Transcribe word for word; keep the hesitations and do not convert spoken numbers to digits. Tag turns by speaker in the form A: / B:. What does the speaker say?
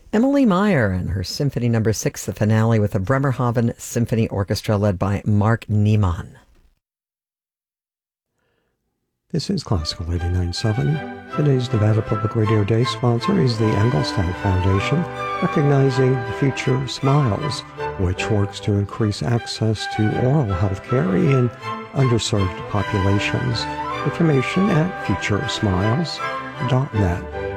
A: Emily Meyer and her Symphony Number Six, the finale with the Bremerhaven Symphony Orchestra led by Mark Niemann.
B: This is Classical eighty-nine point seven. Today's Nevada Public Radio Day sponsor is the Engelstad Foundation, recognizing Future Smiles, which works to increase access to oral health care in underserved populations. Information at future smiles dot net.